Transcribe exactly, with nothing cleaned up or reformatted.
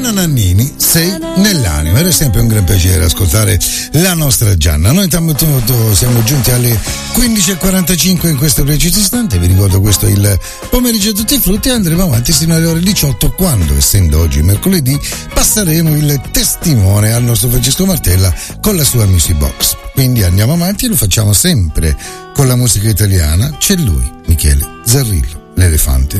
Gianna Nannini, Sei nell'anima. Era sempre un gran piacere ascoltare la nostra Gianna. Noi siamo giunti alle quindici e quarantacinque in questo preciso istante. Vi ricordo, questo è il pomeriggio tutti i frutti, e andremo avanti fino alle ore diciotto, quando, essendo oggi mercoledì, passeremo il testimone al nostro Francesco Martella con la sua Music Box. Quindi andiamo avanti e lo facciamo sempre con la musica italiana. C'è lui, Michele Zarrillo, l'elefante